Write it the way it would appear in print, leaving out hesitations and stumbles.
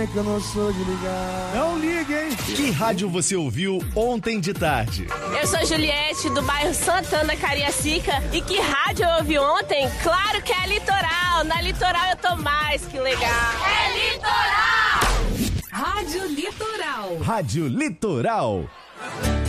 que eu não sou de ligar. Não ligue, hein? Que rádio você ouviu ontem de tarde? Eu sou Juliette, do bairro Santana, Cariacica. E que rádio eu ouvi ontem? Claro que é a Litoral. Na Litoral eu tô mais que legal. É Litoral! Rádio Litoral. Rádio Litoral.